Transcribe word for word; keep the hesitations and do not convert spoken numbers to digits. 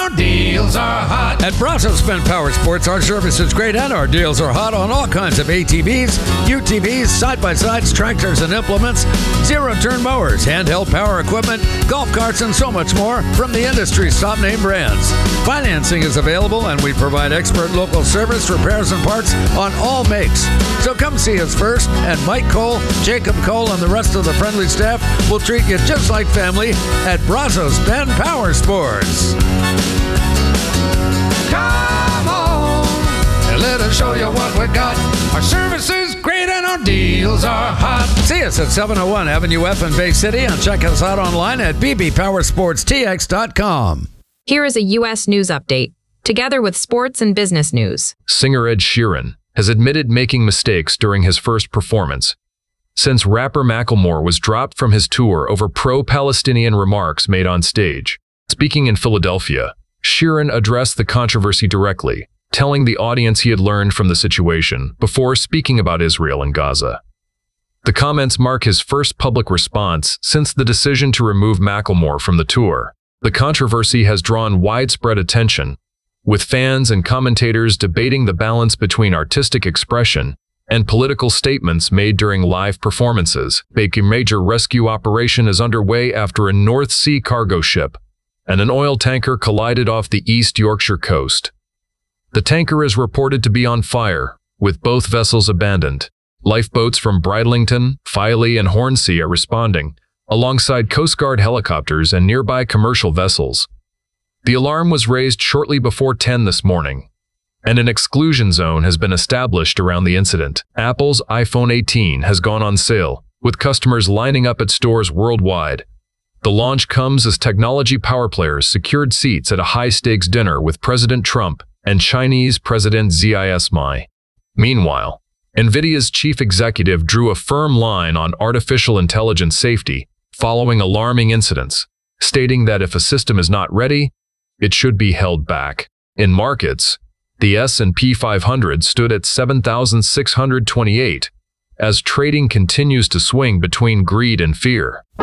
Deals are hot. At Brazos Bend Power Sports, our service is great and our deals are hot on all kinds of A T Vs, U T Vs, side-by-sides, tractors and implements, zero-turn mowers, handheld power equipment, golf carts, and so much more from the industry's top-name brands. Financing is available, and we provide expert local service, repairs, and parts on all makes. So come see us first, and Mike Cole, Jacob Cole, and the rest of the friendly staff will treat you just like family at Brazos Bend Power Sports. Come on, and let us show you what we got. Our service is great and our deals are hot. See us at seven oh one Avenue F in Bay City and check us out online at b b power sports t x dot com. Here is a U S news update, together with sports and business news. Singer Ed Sheeran has admitted making mistakes during his first performance, since rapper Macklemore was dropped from his tour over pro-Palestinian remarks made on stage. Speaking in Philadelphia, Sheeran addressed the controversy directly, telling the audience he had learned from the situation before speaking about Israel and Gaza. The comments mark his first public response since the decision to remove Macklemore from the tour. The controversy has drawn widespread attention, with fans and commentators debating the balance between artistic expression and political statements made during live performances. A major rescue operation is underway after a North Sea cargo ship and an oil tanker collided off the East Yorkshire coast. The tanker is reported to be on fire, with both vessels abandoned. Lifeboats from Bridlington, Filey, and Hornsea are responding, alongside Coast Guard helicopters and nearby commercial vessels. The alarm was raised shortly before ten this morning, and an exclusion zone has been established around the incident. Apple's iPhone eighteen has gone on sale, with customers lining up at stores worldwide. The launch comes as technology power players secured seats at a high-stakes dinner with President Trump and Chinese President Xi Jinping. Meanwhile, NVIDIA's chief executive drew a firm line on artificial intelligence safety following alarming incidents, stating that if a system is not ready, it should be held back. In markets, the S and P five hundred stood at seven thousand six hundred twenty-eight, as trading continues to swing between greed and fear.